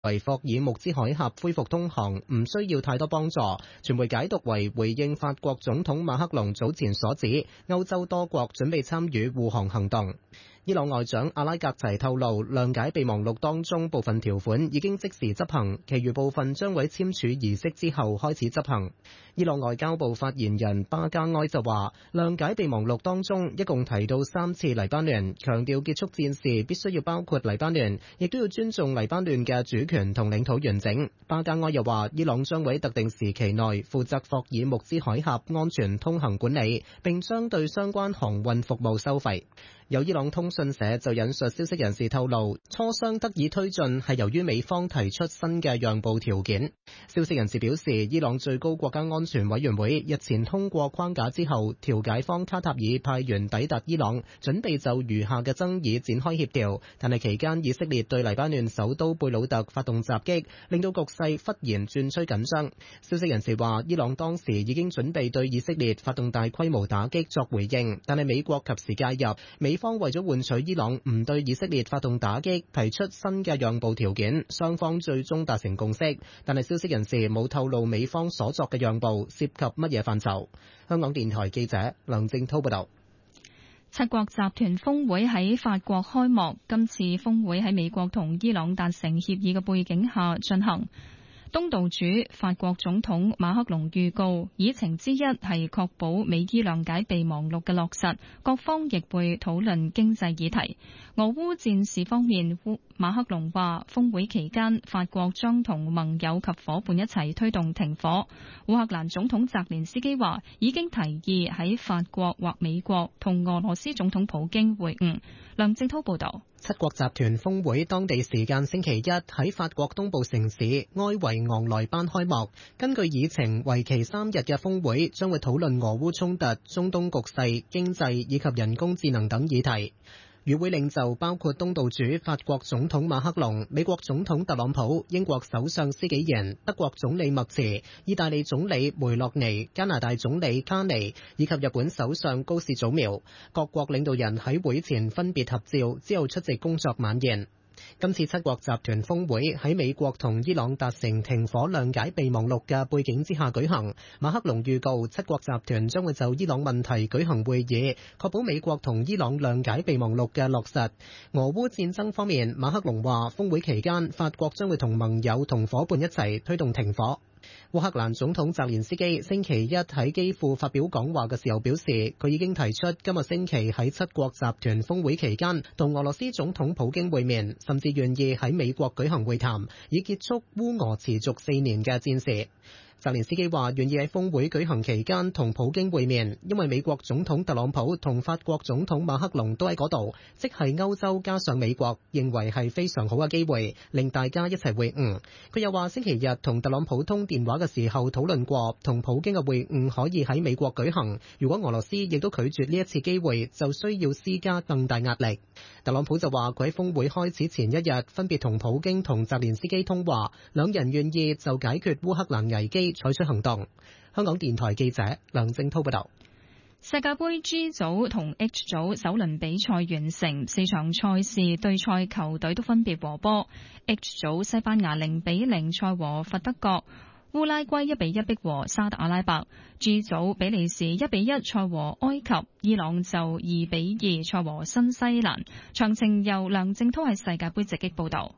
為霍爾木茲海峽恢復通航唔需要太多幫助，傳媒解讀為回應法國總統馬克龍早前所指，歐洲多國準備參與護航行動。伊朗外長阿拉格齊透露，諒解備忘錄當中部分條款已經即時執行，其餘部分將會簽署儀式之後開始執行。伊朗外交部發言人巴加埃就話，諒解備忘錄當中一共提到3次黎巴嫩，強調結束戰事必須要包括黎巴嫩，亦都要尊重黎巴嫩嘅主權同領土完整。巴加埃又話，伊朗將會喺特定時期內負責霍爾木茲海峽安全通行管理，並將對相關航運服務收費。有伊朗通訊社就引述消息人士透露，磋商得以推進係由於美方提出新嘅讓步條件。消息人士表示，伊朗最高國家安全委員會日前通過框架之後，調解方卡塔爾派員抵達伊朗，準備就餘下嘅爭議展開協調。但係期間以色列對黎巴嫩首都貝魯特發動襲擊，令到局勢忽然轉趨緊張。消息人士話，伊朗當時已經準備對以色列發動大規模打擊作回應，但係美國及時介入，美方為咗換取伊朗唔對以色列發動打擊，提出新嘅讓步條件，雙方最終達成共識。但係消息人士冇透露美方所作嘅讓步涉及乜嘢範疇。香港電台記者梁正濤報道。 七國集團峰會喺法國開幕，今次峰會喺美國同伊朗達成協議嘅背景下進行。東道主法國總統馬克龍預告，議程之一係確保美伊諒解備忘錄嘅落實，各方亦會討論經濟議題。俄烏戰事方面，馬克龍話峰會期間法國將同盟友及伙伴一齊推動停火。烏克蘭總統澤連斯基話已經提議喺法國或美國同俄羅斯總統普京會晤。梁正濤報道。 七國集團峰會當地時間星期一喺法國東部城市埃維昂萊班開幕。根據議程，為期3日嘅峰會將會討論俄烏衝突、中東局勢、經濟以及人工智能等議題。與會領袖包括東道主法國總統馬克龍、美國總統特朗普、英國首相施紀賢、德國總理默茨、意大利總理梅洛尼、加拿大總理卡尼以及日本首相高市早苗。各國領導人喺會前分別合照，之後出席工作晚宴。今次七國集團峰會喺美國同伊朗達成停火諒解備忘錄嘅背景之下舉行。馬克龍預告七國集團將會就伊朗問題舉行會議，確保美國同伊朗諒解備忘錄嘅落實。俄烏戰爭方面，馬克龍話峰會期間法國將會同盟友同伙伴一齊推動停火。烏克蘭總統澤連斯基星期一喺基輔發表講話嘅時候表示，佢已經提出今日星期喺七國集團峰會期間同俄羅斯總統普京會面，甚至願意喺美國舉行會談，以結束烏俄持續4年嘅戰事。澤連斯基話願意喺峰會舉行期間同普京會面，因為美國總統特朗普同法國總統馬克龍都喺嗰度，即係歐洲加上美國，認為係非常好嘅機會，令大家一齊會晤。佢又話星期日同特朗普通電話嘅時候討論過，同普京嘅會晤可以喺美國舉行。如果俄羅斯亦都拒絕呢一次機會，就需要施加更大壓力。特朗普就話佢喺峰會開始前一日分別同普京同澤連斯基通話，兩人願意就解決烏克蘭危機採取行動。香港電台記者梁正濤報道。 世界盃 G 組同 H 組首輪比賽完成，4場賽事對賽球隊都分別和波。H 組西班牙0-0賽和佛得角，烏拉圭1-1逼和沙特阿拉伯。G 組比利時1-1賽和埃及，伊朗就2-2賽和新西蘭。詳情由梁正濤喺世界盃直擊報道。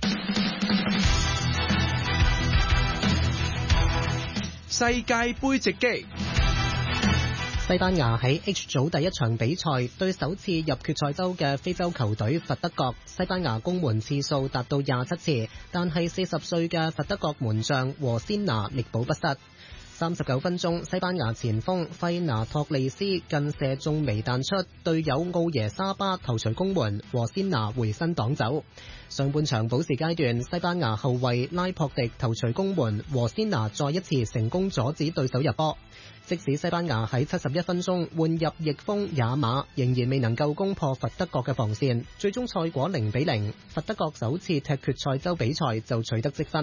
世界盃直擊。 西班牙喺 H 組第一場比賽對首次入決賽周嘅非洲球隊佛得角，西班牙攻門次數達到27次，但係40歲嘅佛得角門將和仙拿力保不失。39分鐘，西班牙前鋒費拿托利斯近射中楣彈出，隊友奧耶沙巴頭槌攻門，和仙拿回身擋走。上半場補時階段，西班牙後衛拉珀迪頭槌攻門，和仙拿再一次成功阻止對手入波。即使西班牙喺71分鐘換入翼鋒也馬，仍然未能夠攻破佛得角嘅防線，最終賽果0-0。佛得角首次踢決賽周比賽就取得積分。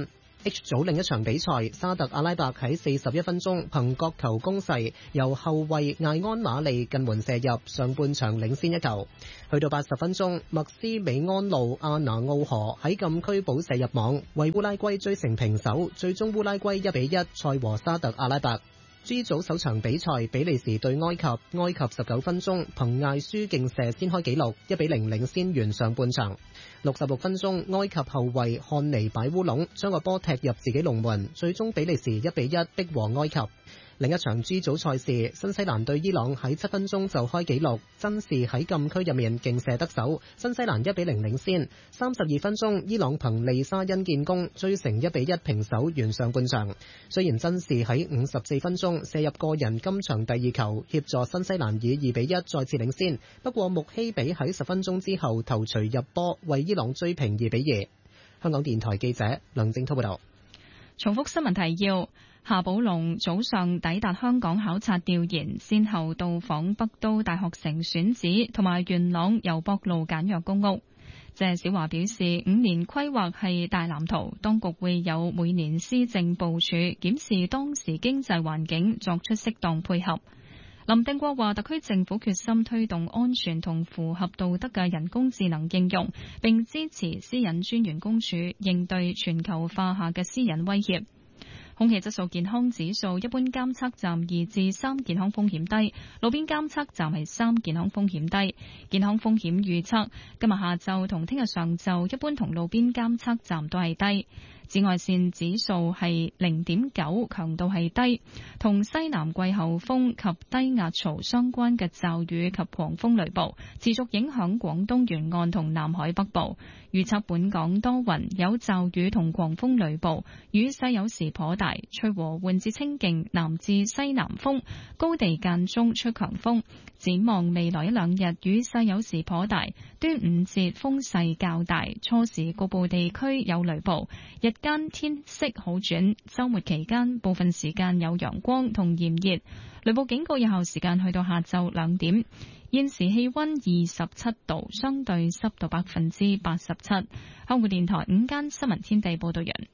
H 組另一場比賽，沙特阿拉伯喺41分鐘憑角球攻勢，由後衛艾安馬利近門射入，上半場領先一球。去到80分鐘，麥斯美安路阿拿奧河喺禁區補射入網，為烏拉圭追成平手，最終烏拉圭1-1賽和沙特阿拉伯。G 組首場比賽，比利時對埃及19分鐘憑艾舒勁射先開紀錄，1-0領先完上半場。66分鐘，埃及後衛漢尼擺烏龍，將個波踢入自己龍門，最終比利時1-1逼和埃及。另一場 G 組賽事，新西蘭對伊朗喺7分鐘就開紀錄，真士喺禁區入面勁射得手，新西蘭1-0領先。32分鐘，伊朗憑利沙恩建功，追成1-1平手完上半場。雖然真士喺54分鐘射入個人今場第2球，協助新西蘭以2-1再次領先，不過穆希比喺10分鐘之後頭槌入波，為伊朗追平2-2。香港電台記者梁正滔報道。 重複新聞提要。夏寶龍早上抵達香港考察調研，先後到訪北都大學城選址同埋元朗油博路簡約公屋。謝小華表示，5年規劃係大藍圖，當局會有每年施政部署，檢視當時經濟環境，作出適當配合。林定國話，特區政府決心推動安全同符合道德嘅人工智能應用，並支持私隱專員公署應對全球化下嘅私隱威脅。空氣質素健康指數，一般監測站2至3，健康風險低，路邊監測站係3，健康風險低。健康風險預測，今日下晝同聽日上晝，一般同路邊監測站都係低。紫外線指數係0.9，強度係低。同西南季候風及低壓槽相關嘅驟雨及狂風雷暴持續影響廣東沿岸同南海北部。預測本港多雲，有驟雨同狂風雷暴，雨勢有時頗大，吹和緩至清勁南至西南風，高地間中吹強風。展望未來1-2日，雨勢有時頗大，端午節風勢較大，初時局部地區有雷暴，日間天色好轉，週末期間部分時間有陽光同炎熱，雷暴警告有效時間去到下晝2點。現時氣溫27度，相對濕度87%。香港電台午間新聞天地報道人。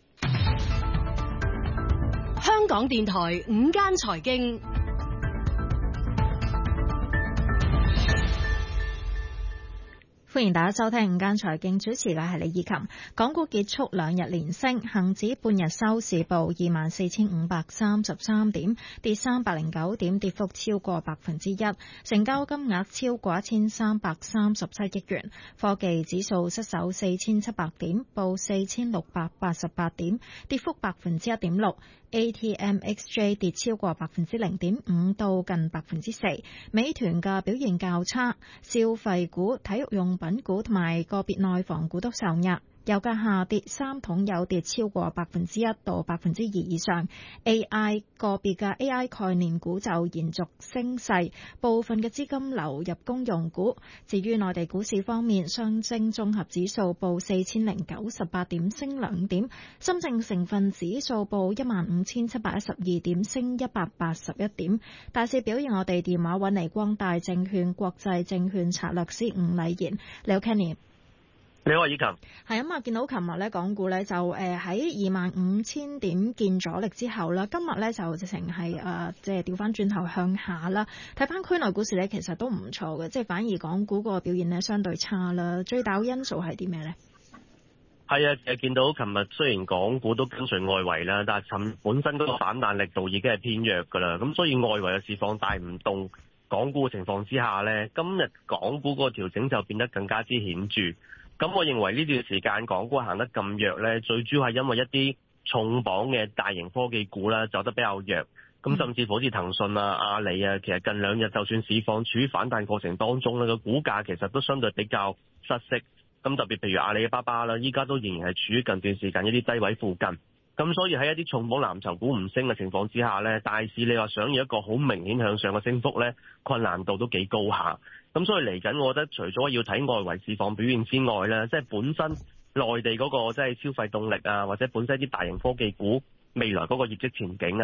香港電台午間財經。 歡迎大家收聽午間財經，主持嘅係李以琴。港股結束2日連升，恒指半日收市報24,533點，跌309點，跌幅超過1%，成交金額超過1337億元。科技指數失守4700點，報4688點，跌幅1.6%。ATMXJ 跌超過0.5%到近4%。美團嘅表現較差，消費股、體育用品股同埋個別內房股都受壓。油價下跌，3桶油跌超過1%到2%以上。個別嘅 AI 概念股就延續升勢，部分嘅資金流入公用股。至於內地股市方面，上證綜合指數報4098點，升2點；深證成分指數報15712點，升181點。大市表現，我哋電話揾嚟光大證券國際證券策略師伍禮賢，你好 Kenny。 你好，以琴。 係啊嘛，見到琴日咧，港股咧就喺25,000點見阻力之後啦，今日咧就直情係即係調翻轉頭向下啦。睇翻區內股市咧，其實都唔錯嘅，即係反而港股個表現咧相對差啦。最大因素係啲咩咧？ 係啊，見到琴日雖然港股都跟隨外圍啦，但係本身嗰個反彈力度已經係偏弱㗎啦。咁所以外圍嘅市況帶唔動港股嘅情況之下咧，今日港股個調整就變得更加之顯著。咁我認為呢段時間港股行得咁弱呢，最主要係因為一啲重磅嘅大型科技股啦走得比較弱，咁甚至乎好似騰訊啊、阿里啊，其實近2日就算市況處於反彈過程當中呢，個股價其實都相對比較失色。咁特別譬如阿里巴巴啦，依家都仍然係處於近段時間一啲低位附近。咁所以喺一啲重磅藍籌股唔升嘅情況之下呢，大市你話想要一個好明顯向上嘅升幅呢，困難度都幾高下。咁所以嚟緊，我覺得除咗要睇外圍市況表現之外呢，即係本身內地嗰個即係消費動力啊，或者本身啲大型科技股未來嗰個業績前景啊，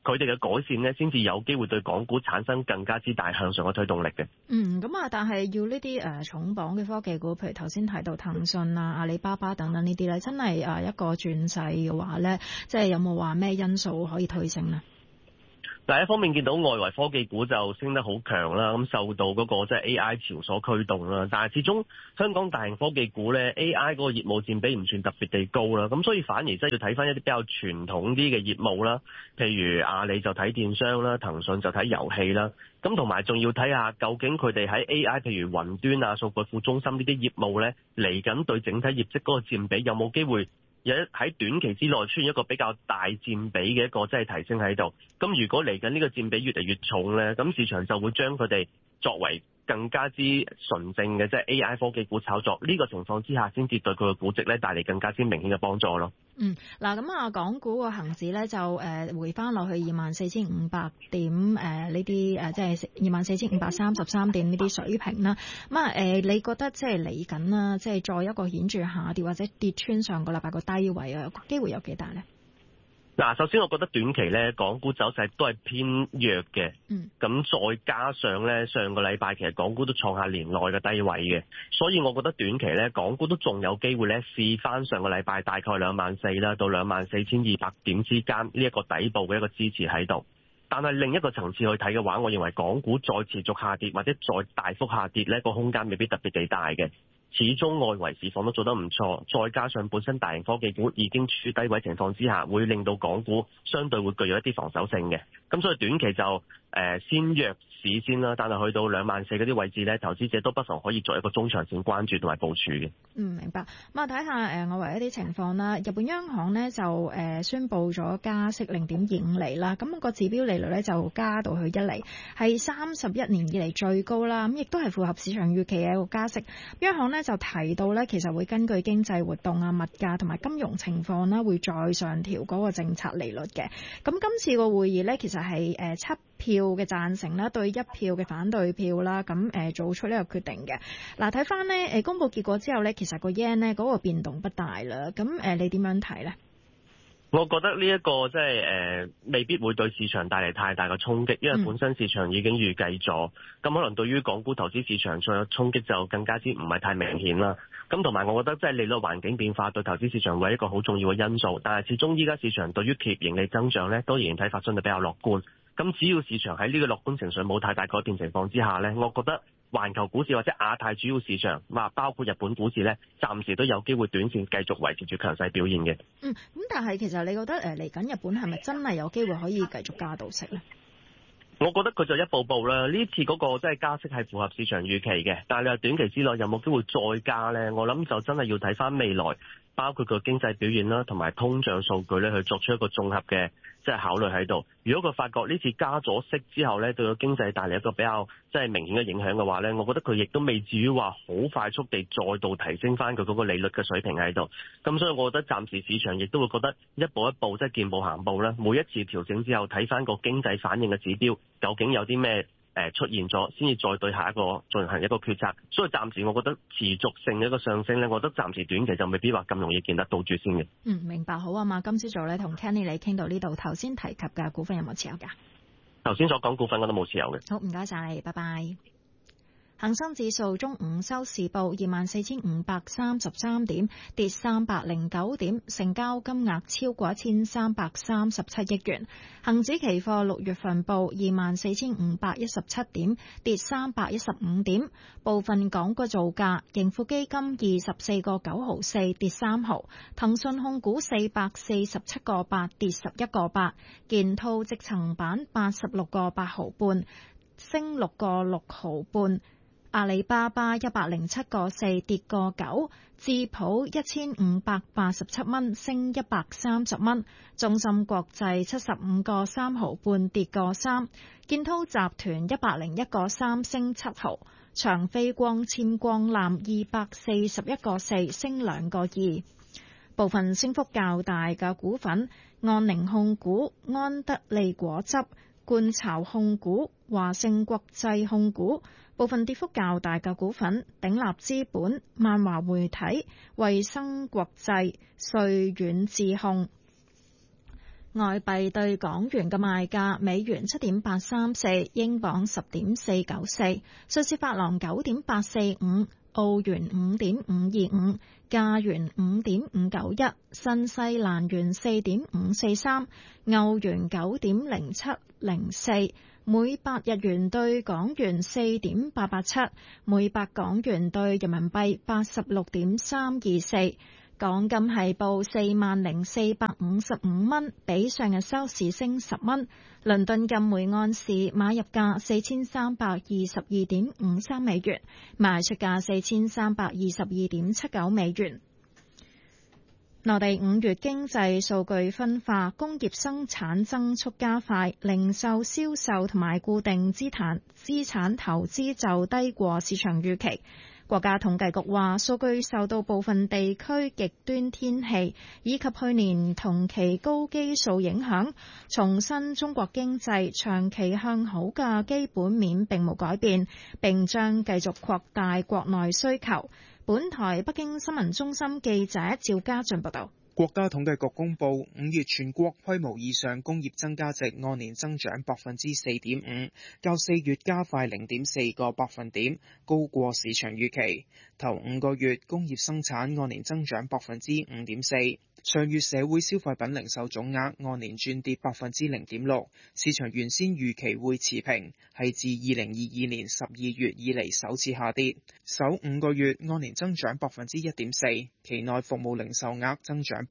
佢哋嘅改善呢，先至有機會對港股產生更加之大向上嘅推動力嘅。 咁啊，但係要呢啲重磅嘅科技股，譬如頭先提到騰訊啊、阿里巴巴等等呢啲咧，真係一個轉勢嘅話咧，即係有冇話咩因素可以推升呢？ 第一方面見到外圍科技股就升得好強啦，咁受到嗰個即係 AI 潮所驅動啦。但係始終香港大型科技股咧 AI 嗰個業務佔比唔算特別地高啦，咁所以反而真係要睇翻一啲比較傳統啲嘅業務啦，譬如阿里就睇電商啦，騰訊就睇遊戲啦，咁同埋仲要睇下究竟佢哋喺 AI 譬如雲端啊、數據庫中心呢啲業務咧嚟緊對整體業績嗰個佔比有冇機會喺短期之內出現一個比較大佔比嘅一個即係提升喺度。咁如果嚟緊呢個佔比越嚟越重咧，咁市場就會將佢哋作為更加之純正嘅即係 AI 科技股炒作，呢個情況之下先至對佢嘅估值咧帶嚟更加之明顯嘅幫助咯。 嗱咁啊，港股個恆指咧就回翻落去24,500點呢啲即係24,533點呢啲水平啦。咁啊你覺得即係嚟緊啦，即係再一個顯著下跌或者跌穿上個禮拜個低位啊，機會有幾大咧？ 嗱，首先我覺得短期咧，港股走勢都係偏弱嘅。咁再加上咧，上個禮拜其實港股都創下年內嘅低位嘅，所以我覺得短期咧，港股都仲有機會咧試翻上個禮拜大概24,000啦到24,200點之間呢一個底部嘅一個支持喺度。但係另一個層次去睇嘅話，我認為港股再持續下跌或者再大幅下跌咧，個空間未必特別地大嘅。始終外圍市況都做得唔錯，再加上本身大型科技股已經處低位情況之下，會令到港股相對會具有一啲防守性嘅。咁所以短期就先弱市先啦，但係去到24,000嗰啲位置咧，投資者都不妨可以作一個中長線關注同埋部署嘅。 明白。咁啊，睇下外圍一啲情況啦。日本央行呢就宣布咗加息0.25厘啦，咁個指標利率咧就加到去1厘，係31年以嚟最高啦。咁亦都係符合市場預期嘅一個加息。央行呢就提到咧，其實會根據經濟活動啊、物價同埋金融情況啦，會再上調嗰個政策利率嘅。咁今次個會議咧，其實係7票嘅贊成啦，對1票嘅反對票啦，咁做出呢個決定嘅。嗱，睇翻呢公佈結果之後呢，其實個 yen 呢嗰個變動不大啦。咁你點樣睇呢？ 我覺得呢一個即係未必會對市場帶嚟太大嘅衝擊，因為本身市場已經預計咗，咁可能對於港股投資市場上嘅衝擊就更加之唔係太明顯啦。咁同埋我覺得即係利率環境變化對投資市場會係一個好重要嘅因素，但係始終依家市場對於企業盈利增長呢都仍然睇法相對比較樂觀。咁只要市場喺呢個樂觀情緒冇太大改變情況之下呢，我覺得環球股市或者亞太主要市場，包括日本股市呢，暫時都有機會短線繼續維持住強勢表現嘅。 咁但係其實你覺得嚟緊日本係咪真係有機會可以繼續加到息呢？ 我覺得佢就一步步啦。呢次嗰個即係加息係符合市場預期嘅，但係你話短期之內有冇機會再加呢？我諗就真係要睇翻未來，包括個經濟表現啦，同埋通脹數據咧，去作出一個綜合嘅即係考慮喺度。如果佢發覺呢次加咗息之後咧，對個經濟帶嚟一個比較即係明顯嘅影響嘅話咧，我覺得佢亦都未至於話好快速地再度提升翻佢嗰個利率嘅水平喺度。咁所以我覺得暫時市場亦都會覺得一步一步即係見步行步啦。每一次調整之後，睇翻個經濟反應嘅指標，究竟有啲咩出現咗，先至再對下一個進行一個決策。所以暫時我覺得持續性嘅一個上升咧，我覺得暫時短期就未必話咁容易見得到住先嘅。 明白。好啊嘛，今朝早咧同 Kenny 你傾到呢度，頭先提及嘅股份有冇持有㗎？ 頭先所講股份我都冇持有嘅。 好，唔該晒你，拜拜。恒生指數中午收市報24,533點，跌309點，成交金額超過1,337億元。恒指期貨6月份報24,517點，跌315點。部分港股造價，盈富基金24個9毫4，跌3毫；騰訊控股447個8，跌11個8；建滔積層板86個8毫半，升6個6毫半。阿里巴巴107個4，跌個9，智普1587蚊，升130蚊，中芯國際75個3毫半，跌個3，建滔集團101個3，升7毫，長飛光纖光纜241個4，升2個2。部分升幅較大嘅股份：安寧控股、安德利果汁、冠巢控股、華盛國際控股。部分跌幅較大嘅股份：鼎立資本、萬華匯體、衛生國際、瑞遠智控。 外幣對港元嘅賣價：美元7.834，英鎊10.494，瑞士法郎9.845，澳元5.525，加元5.591，新西蘭元4.543，歐元9.0704，每百日元對港元4.887，每百港元對人民幣86.324。港金係報40,455蚊，比上日收市升10蚊。倫敦金每安士買入價4322.53美元，賣出價4322.79美元。內地5月經濟數據分化，工業生產增速加快，零售銷售同埋固定資產投資就低過市場預期。國家統計局話，數據受到部分地區極端天氣以及去年同期高基數影響，重申中國經濟長期向好嘅基本面並無改變，並將繼續擴大國內需求。本台北京新聞中心記者趙家俊報道。 國家統計局公布5月全國規模以上工業增加值按年增長4.5%，較4月加快0.4個百分點，高過市場預期。頭5個月工業生產按年增長5.4%。上月社會消費品零售總額按年轉跌0.6%，市場原先預期會持平，係自2022年12月以嚟首次下跌。首5個月按年增長1.4%，期內服務零售額增長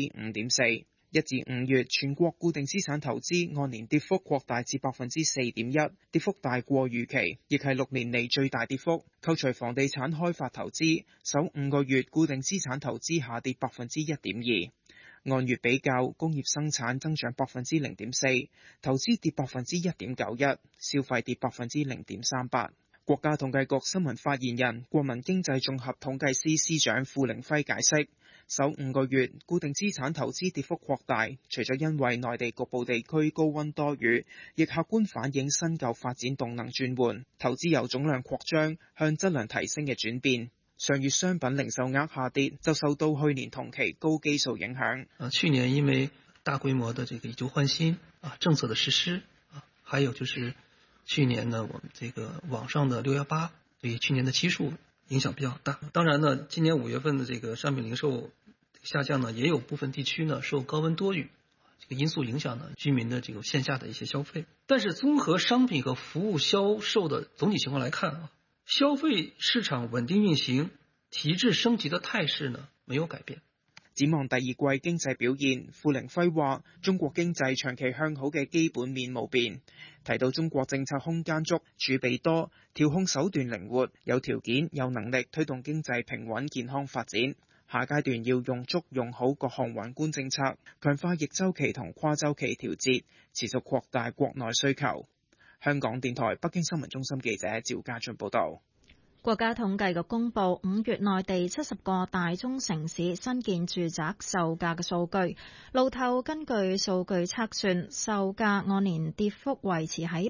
5.4%。1至5月全國固定資產投資按年跌幅擴大至4.1%，跌幅大過預期，亦係6年嚟最大跌幅。扣除房地產開發投資，首5個月固定資產投資下跌1.2%。按月比較，工業生產增長0.4%，投資跌1.91%，消費跌0.38%。國家統計局新聞發言人、國民經濟綜合統計司司長傅凌輝解釋，首5個月固定資產投資跌幅擴大，除咗因為內地局部地區高溫多雨，亦客觀反映新舊發展動能轉換，投資由總量擴張向質量提升嘅轉變。上月商品零售額下跌，就受到去年同期高基數影響。 去年因為大規模的這個以舊換新政策的實施還有就是去年呢，我們這個網上的618對去年的基數影響比較大。當然呢，今年5月份的這個商品零售下降呢，也有部分地區呢受高溫多雨這個因素影響呢，居民的這個線下的一些消費。但是綜合商品和服務銷售的總體情況來看消費市場穩定運行、提質升級的態勢呢沒有改變。 展望第二季經濟表現，傅凌輝話：中國經濟長期向好嘅基本面冇變，提到中國政策空間足、儲備多、調控手段靈活，有條件、有能力推動經濟平穩健康發展。下階段要用足用好各項宏觀政策，強化逆週期同跨週期調節，持續擴大國內需求。香港電台北京新聞中心記者趙家俊報道。 國家統計局公布5月內地70個大中城市新建住宅售價嘅數據，路透根據數據測算，售價按年跌幅維持喺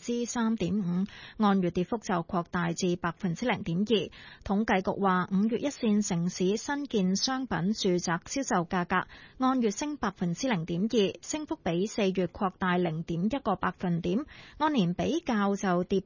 3.5%，按月跌幅就擴大至0.2%。統計局話，5月一線城市新建商品住宅銷售價格按月升0.2%，升幅比4月擴大0.1個百分點，按年比較就跌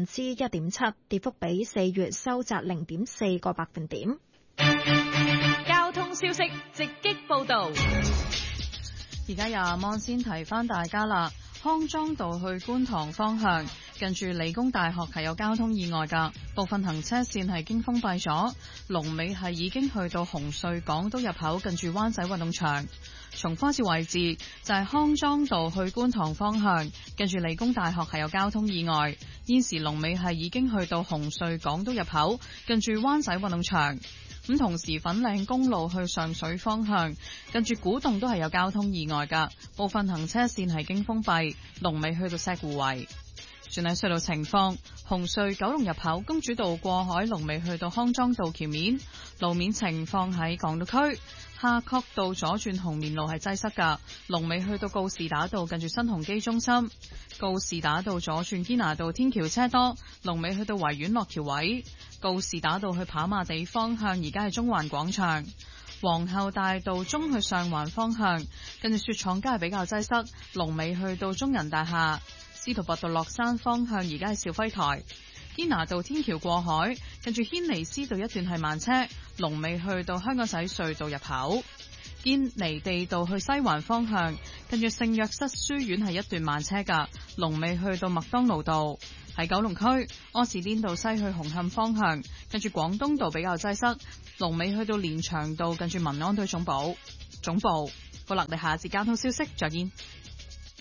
1.7%，跌幅比4月收窄0.4個百分點。 交通消息直擊報道。 而家由阿芒先提翻大家啦，康莊道去觀塘方向近住理工大學係有交通意外㗎，部分行車線係經封閉咗，龍尾係已經去到紅隧港島入口近住灣仔運動場。重複一次位置就係康莊道去觀塘方向近住理工大學係有交通意外，現時龍尾係已經去到紅隧港島入口近住灣仔運動場。咁同時粉嶺公路去上水方向近住古洞都係有交通意外㗎，部分行車線係經封閉，龍尾去到石湖圍。轉睇隧道情況，紅隧九龍入口公主道過海龍尾去到康莊道橋面，路面情況喺港島區夏慤道左轉紅棉路係擠塞㗎，龍尾去到告士打道近住新鴻基中心，告士打道左轉堅拿道天橋車多，龍尾去到維園落橋位，告士打道去跑馬地方向而家係中環廣場。 皇后大道中去上環方向，跟住雪廠街係比較擠塞，龍尾去到中人大廈。司徒拔道落山方向而家係肇輝台。堅拿道天橋過海，跟住軒尼詩道一段係慢車，龍尾去到香港仔隧道入口。堅尼地道去西環方向，跟住聖約瑟書院係一段慢車噶，龍尾去到麥當勞道。喺九龍區柯士甸道西去紅磡方向，跟住廣東道比較擠塞，龍尾去到連翔道，跟住民安隊總部。好啦，我哋下一節交通消息再見。